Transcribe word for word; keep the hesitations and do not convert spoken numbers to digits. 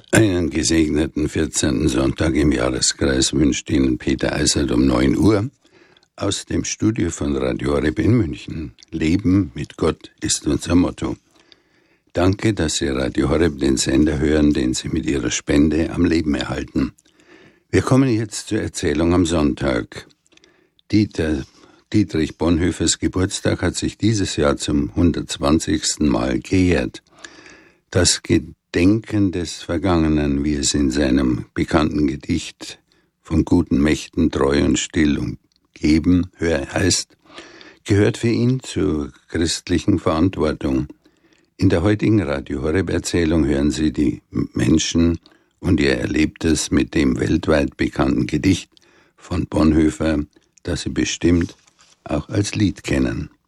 Einen gesegneten vierzehnten Sonntag im Jahreskreis wünscht Ihnen Peter Eisert um neun Uhr aus dem Studio von Radio Horeb in München. Leben mit Gott ist unser Motto. Danke, dass Sie Radio Horeb, den Sender, hören, den Sie mit Ihrer Spende am Leben erhalten. Wir kommen jetzt zur Erzählung am Sonntag. Dieter, Dietrich Bonhoeffers Geburtstag hat sich dieses Jahr zum hundertzwanzigsten Mal gejährt. Das Gedenken des Vergangenen, wie es in seinem bekannten Gedicht von guten Mächten treu und still umgeben heißt, gehört für ihn zur christlichen Verantwortung. In der heutigen Radio Horeb Erzählung hören Sie die Menschen und ihr Erlebtes mit dem weltweit bekannten Gedicht von Bonhoeffer, das Sie bestimmt auch als Lied kennen.